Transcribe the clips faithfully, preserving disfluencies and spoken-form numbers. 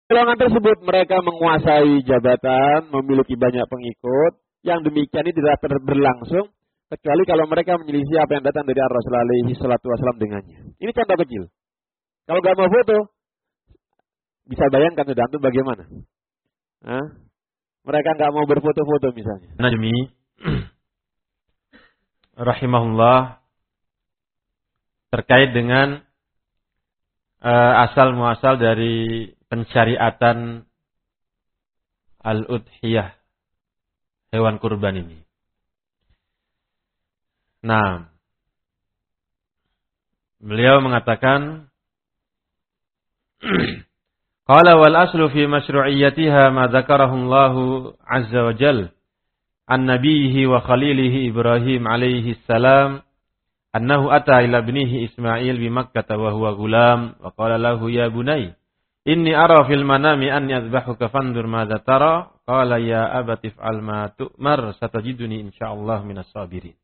golongan tersebut mereka menguasai jabatan, memiliki banyak pengikut, yang demikian ini tidak berlangsung kecuali kalau mereka menyelisih apa yang datang dari Rasulullah alaihi salatu wasallam dengannya. Ini contoh kecil. Kalau nggak mau foto, bisa bayangkan sudah antum bagaimana? Hah? Mereka nggak mau berfoto-foto misalnya. Najmi rahimahullah terkait dengan uh, asal muasal dari pensyariatan al-udhiyah, hewan kurban ini. Nah, beliau mengatakan qala wal aslu fi masyru'iyyatiha ma dzakarahu Allah azza wa jalla an nabiyhi wa khalilihi Ibrahim alaihi salam annahu ata ila ibnihi Ismail bi Makkah wa huwa gulam wa qala lahu ya bunay inni ara fil manami anni azbahuka fandur madza tara qala ya abati fa'al ma tu'mar satajiduni insyaallah minas sabirin.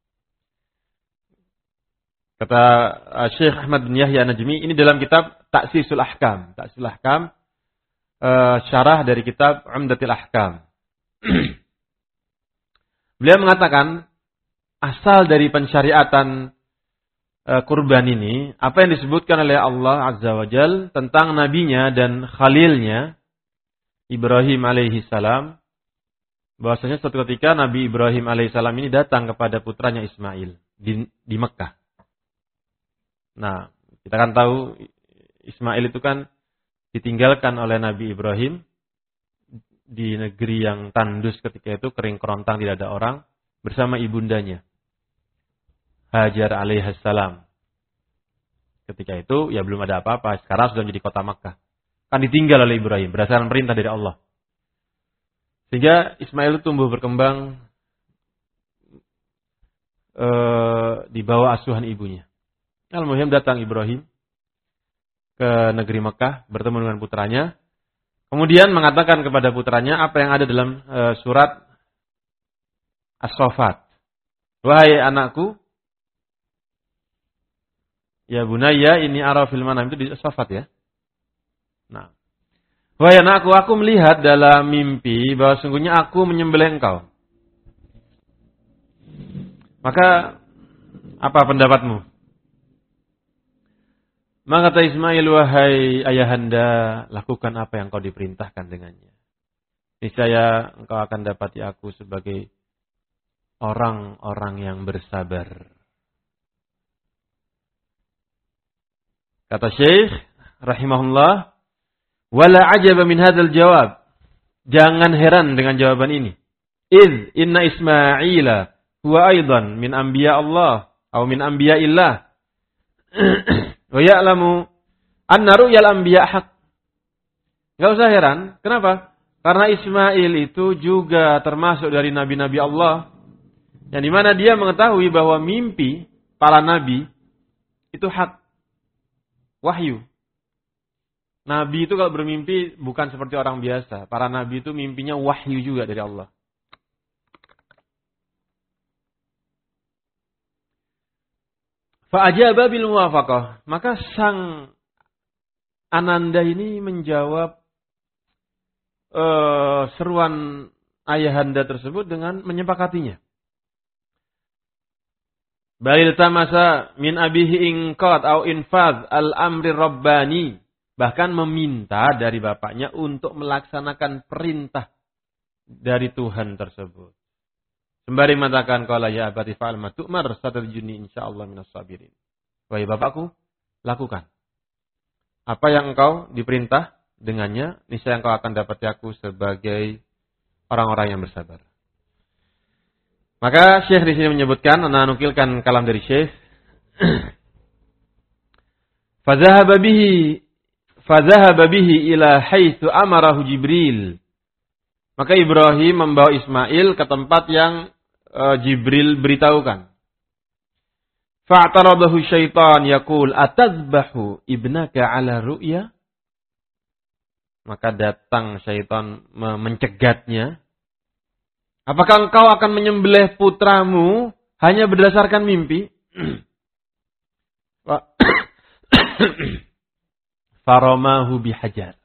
Kata uh, Syekh Ahmad bin Yahya Najmi ini dalam kitab Ta'sisul Ahkam, Ta'sisul Ahkam uh, syarah dari kitab Umdatul Ahkam. Beliau mengatakan asal dari pensyariatan uh, kurban ini apa yang disebutkan oleh Allah Azza wa Jalla tentang nabinya dan khalilnya Ibrahim alaihi salam, bahwasanya suatu ketika Nabi Ibrahim alaihi salam ini datang kepada putranya Ismail di, di Mekah. Nah, kita kan tahu Ismail itu kan ditinggalkan oleh Nabi Ibrahim di negeri yang tandus ketika itu, kering kerontang, tidak ada orang, bersama ibundanya Hajar alaihissalam. Ketika itu ya belum ada apa-apa, sekarang sudah menjadi kota Makkah. Kan ditinggal oleh Ibrahim berdasarkan perintah dari Allah. Sehingga Ismail itu tumbuh berkembang e, di bawah asuhan ibunya. Al-Muhim datang Ibrahim ke negeri Mekah bertemu dengan putranya. Kemudian mengatakan kepada putranya apa yang ada dalam e, surat As-Saffat. Wahai anakku, ya bunayya ini ara fil manam, itu di As-Saffat ya. Nah, wahai anakku, aku melihat dalam mimpi bahwa sungguhnya aku menyembelih engkau. Maka apa pendapatmu? Maka kata Ismail, wahai ayahanda, lakukan apa yang kau diperintahkan dengannya. Niscaya engkau akan dapati aku sebagai orang-orang yang bersabar. Kata Syekh rahimahullah, wala ajaba min hadzal jawab. Jangan heran dengan jawaban ini. Iz inna Ismaila huwa aidan min anbiya Allah atau min anbiya illah. Wa ya'lamu anna ru'yal anbiya haq. Enggak usah heran. Kenapa? Karena Ismail itu juga termasuk dari nabi-nabi Allah, yang dimana dia mengetahui bahwa mimpi para nabi itu hak, wahyu. Nabi itu kalau bermimpi bukan seperti orang biasa. Para nabi itu mimpinya wahyu juga dari Allah. Fa'ajaba bil muwafaqah. Maka sang Ananda ini menjawab uh, seruan ayahanda tersebut dengan menyepakatinya. Balil tamasa min abihi inqad au infaz al-amri rabbani. Bahkan meminta dari bapaknya untuk melaksanakan perintah dari Tuhan tersebut. Sembari mengatakan qala ya abati fa'al ma tu'mar satajiduni insyaallah minas sabirin. Wahai bapakku, lakukan apa yang engkau diperintah dengannya, niscaya engkau akan dapat aku sebagai orang-orang yang bersabar. Maka Syekh di sini menyebutkan, ana nukilkan kalam dari Syekh. Fazahaba bihi fazahaba bihi ila haitsu amarahu Jibril. Maka Ibrahim membawa Ismail ke tempat yang uh, Jibril beritahukan. Fa'taradahu syaitan yaqul atazbahu ibnaka ala ru'ya. Maka datang syaitan mencegatnya. Apakah engkau akan menyembelih putramu hanya berdasarkan mimpi? Faramahu bihajar.